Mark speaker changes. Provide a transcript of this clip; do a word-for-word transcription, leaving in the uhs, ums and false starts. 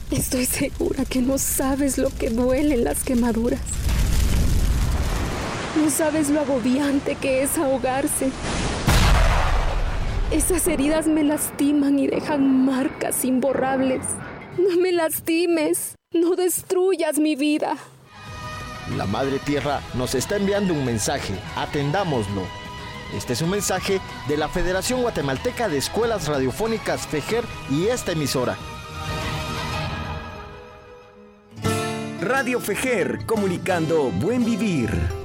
Speaker 1: Estoy segura que no sabes lo que duelen las quemaduras. No sabes lo agobiante que es ahogarse. Esas heridas me lastiman y dejan marcas imborrables. No me lastimes, no destruyas mi vida.
Speaker 2: La Madre Tierra nos está enviando un mensaje, atendámoslo. Este es un mensaje de la Federación Guatemalteca de Escuelas Radiofónicas FEJER y esta emisora.
Speaker 3: Radio FEJER, comunicando buen vivir.